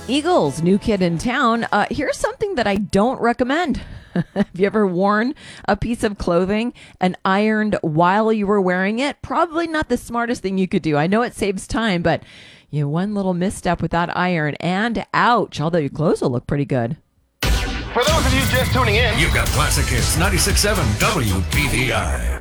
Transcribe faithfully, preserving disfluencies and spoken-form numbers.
Eagles, new kid in town. Uh, here's something that I don't recommend. Have you ever worn a piece of clothing and ironed while you were wearing it? Probably not the smartest thing you could do. I know it saves time, but you know, one little misstep with that iron and ouch, although your clothes will look pretty good. For those of you just tuning in, you've got Classic Hits ninety-six point seven W P V I.